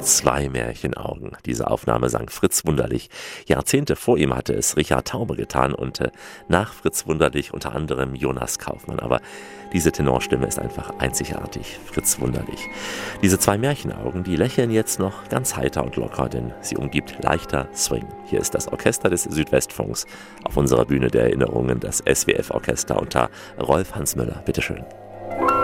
Zwei Märchenaugen. Diese Aufnahme sang Fritz Wunderlich. Jahrzehnte vor ihm hatte es Richard Taube getan und nach Fritz Wunderlich unter anderem Jonas Kaufmann. Aber diese Tenorstimme ist einfach einzigartig. Fritz Wunderlich. Diese zwei Märchenaugen, die lächeln jetzt noch ganz heiter und locker, denn sie umgibt leichter Swing. Hier ist das Orchester des Südwestfunks auf unserer Bühne der Erinnerungen, das SWF-Orchester unter Rolf Hansmöller. Bitteschön.